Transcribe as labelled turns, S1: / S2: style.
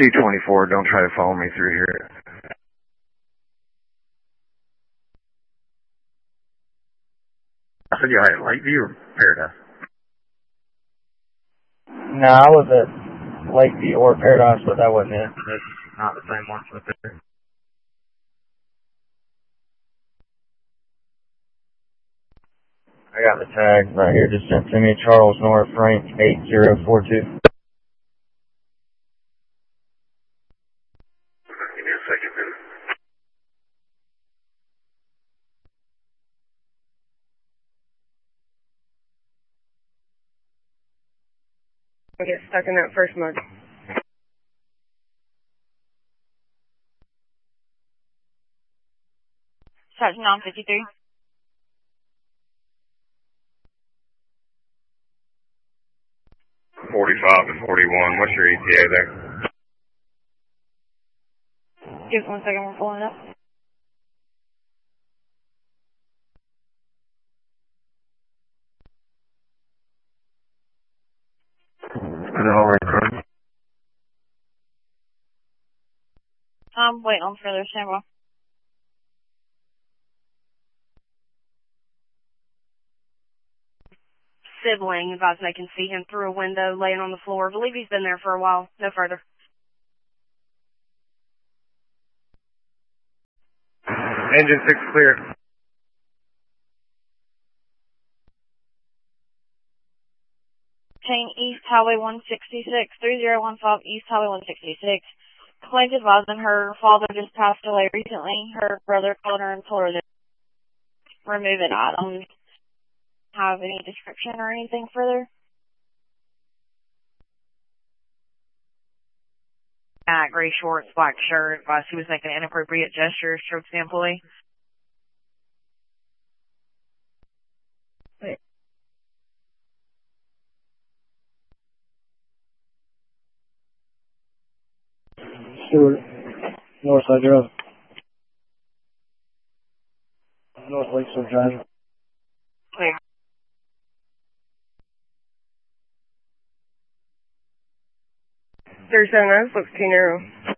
S1: C-24, don't try to follow me through here. I said you had Lakeview or Paradise?
S2: No, I was at Lakeview or Paradise, but that wasn't it. That's not the same one with there. I got the tag right here, just sent to me, Charles North, Frank 8042.
S1: Give me a second, man.
S3: I get stuck in that first mud.
S4: Sergeant on 53.
S1: and 41. What's your ETA there?
S4: Give us 1 second, we're pulling it up.
S1: Is it all right?
S4: I'm waiting on further standby. Sibling advised they can see him through a window laying on the floor. I believe he's been there for a while. No further.
S1: Engine 6 clear.
S4: Chain East Highway 166, 3015 East Highway 166. Claims advising her father just passed away recently. Her brother called her and told her to remove it. I don't have any description or anything further. Gray shorts, black shirt. Advised he was making inappropriate gestures towards the employee.
S2: Stewart, Northside Drive. North Lakeshore Drive.
S4: Clear.
S3: 379, looks too narrow.